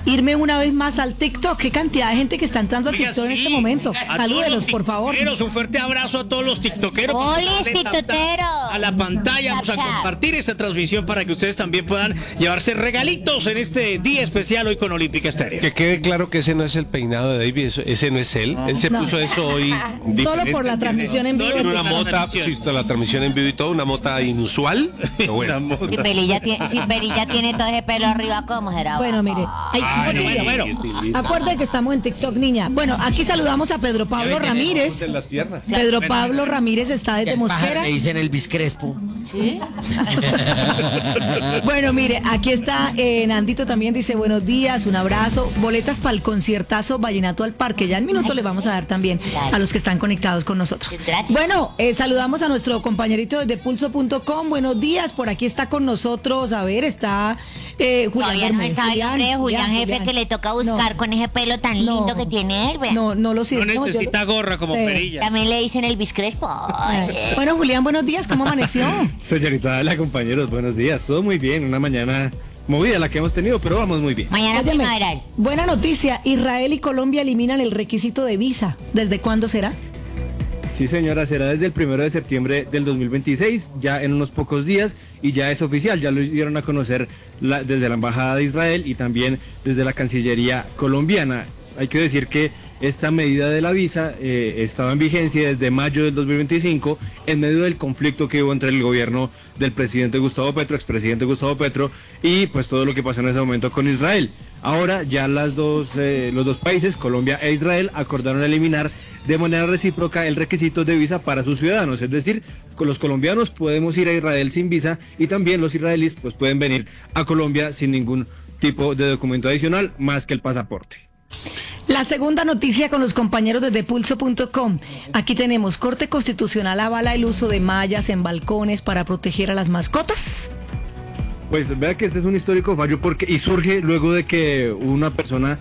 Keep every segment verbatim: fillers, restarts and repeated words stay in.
irme una vez más al TikTok. Qué cantidad de gente que está entrando a Oiga, TikTok en sí. este momento. A Salúdelos, todos por los favor. tiktokeros, un fuerte abrazo a todos los tiktokeros. ¡Hola, Dale tap, tap tiktokeros! A la pantalla vamos a Tap, tap. compartir esta transmisión para que ustedes también puedan llevarse regalitos en este día especial hoy con Olímpica Estéreo. Que quede claro que ese no es el peinado de David, eso- ese no es él. Él se No. puso eso hoy. Solo diferente, por la tiene- transmisión en vivo. Tiene una La mota, transmisión. sí, toda la transmisión en vivo y todo, una mota inusual. Pero bueno. Si Perilla tiene, si Perilla tiene todo ese pelo arriba, ¿cómo será? Bueno, mire. Ay, Ay, Botillo, bueno, acuérdate que estamos en TikTok, niña. Bueno, aquí saludamos a Pedro Pablo Ramírez. En las piernas. Pedro Pablo Ramírez está desde El pájaro Mosquera. le dicen Elvis Crespo. ¿Sí? Bueno, mire, aquí está eh, Nandito también dice buenos días, un abrazo, boletas para el conciertazo Vallenato al Parque. Ya en minuto le vamos a dar también a los que están conectados con nosotros. Gracias. Bueno, eh, saludamos a nuestro compañerito desde pulso punto com. Buenos días, por aquí está con nosotros. A ver, está eh, Julián. Todavía no Bermúdez. sabe el nombre de Julián, jefe, Julián. que le toca buscar No, con ese pelo tan lindo no, que tiene él, vea. No, no lo No siento. yo- necesita gorra como Sí. Perilla. También le dicen Elvis Crespo. Ay. Bueno, Julián, buenos días, ¿cómo amaneció? Señorita Adela, compañeros, buenos días. Todo muy bien, una mañana movida la que hemos tenido, pero vamos muy bien. Mañana Óyeme, primaveral. buena noticia, Israel y Colombia eliminan el requisito de visa. ¿Desde cuándo será? Sí, señora, será desde el primero de septiembre del dos mil veintiséis, ya en unos pocos días, y ya es oficial, ya lo dieron a conocer la- desde la Embajada de Israel y también desde la Cancillería colombiana. Hay que decir que esta medida de la visa eh, estaba en vigencia desde mayo del dos mil veinticinco en medio del conflicto que hubo entre el gobierno del presidente Gustavo Petro, expresidente Gustavo Petro, y pues todo lo que pasó en ese momento con Israel. Ahora ya las dos, eh, los dos países, Colombia e Israel, acordaron eliminar de manera recíproca el requisito de visa para sus ciudadanos, es decir, con los colombianos podemos ir a Israel sin visa y también los israelíes pues pueden venir a Colombia sin ningún tipo de documento adicional más que el pasaporte. La segunda noticia con los compañeros desde pulso punto com. Aquí tenemos, Corte Constitucional avala el uso de mallas en balcones para proteger a las mascotas. Pues vea que este es un histórico fallo porque y surge luego de que una persona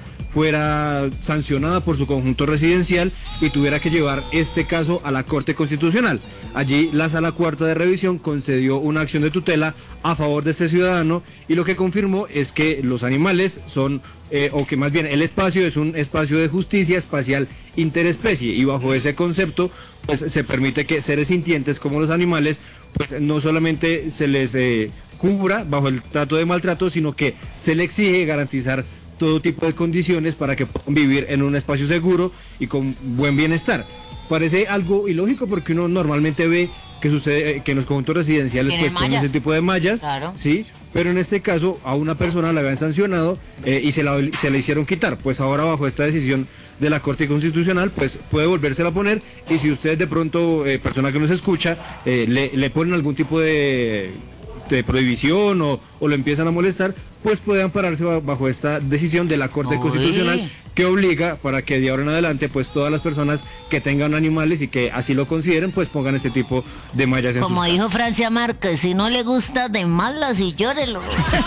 fuera sancionada por su conjunto residencial y tuviera que llevar este caso a la Corte Constitucional. Allí la Sala Cuarta de Revisión concedió una acción de tutela a favor de este ciudadano y lo que confirmó es que los animales son, eh, o que más bien el espacio es un espacio de justicia espacial interespecie y bajo ese concepto pues se permite que seres sintientes como los animales pues no solamente se les eh, cubra bajo el trato de maltrato, sino que se le exige garantizar todo tipo de condiciones para que puedan vivir en un espacio seguro y con buen bienestar. Parece algo ilógico porque uno normalmente ve que sucede eh, que en los conjuntos residenciales Tienen pues ponen mallas. ese tipo de mallas, Claro. sí, pero en este caso a una persona la habían sancionado eh, y se la, se la hicieron quitar, pues ahora bajo esta decisión de la Corte Constitucional pues puede volvérsela a poner y si usted de pronto, eh, persona que nos escucha, eh, le, le ponen algún tipo de de prohibición o, o lo empiezan a molestar, pues puede ampararse ba- bajo esta decisión de la Corte Uy. Constitucional que obliga para que de ahora en adelante pues todas las personas que tengan animales y que así lo consideren pues pongan este tipo de mallas en Como sus dijo casas. Francia Márquez, si no le gusta, de malas y llórelo.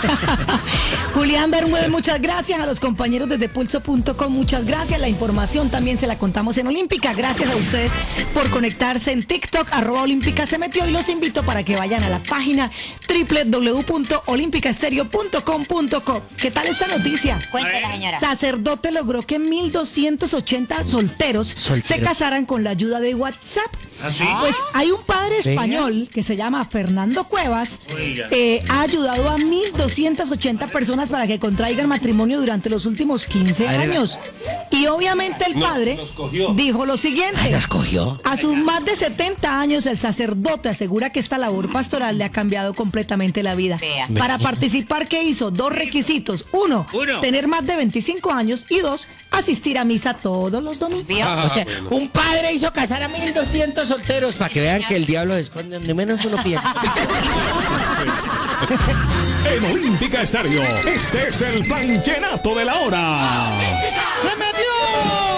Julián Bermúdez, muchas gracias a los compañeros desde pulso punto com, muchas gracias. La información también se la contamos en Olímpica. Gracias a ustedes por conectarse en TikTok, arroba Olímpica se metió y los invito para que vayan a la página doble u doble u doble u punto olímpica estéreo punto com punto co. ¿Qué tal esta noticia? Cuéntela, señora. Sacerdote logró que mil doscientos ochenta solteros, Solteros. se casaran con la ayuda de WhatsApp. ¿Ah, sí? Pues hay un padre Venga. español que se llama Fernando Cuevas, Oiga. eh, ha ayudado a mil doscientas ochenta personas para que contraigan matrimonio durante los últimos quince Adela. años. Y obviamente el padre dijo lo siguiente. Ay, los cogió. A sus más de setenta años, el sacerdote asegura que esta labor pastoral le ha cambiado completamente la vida. Vea. Para participar, ¿qué hizo? Dos requisitos. Uno, Uno. tener más de veinticinco años. Y dos, asistir a misa todos los domingos. ¿Vio? O sea, un padre hizo casar a mil doscientos solteros para que vean que el diablo se esconde donde menos uno piensa. En Olímpica Estéreo, este es el Vallenato de la Hora. ¡Se metió!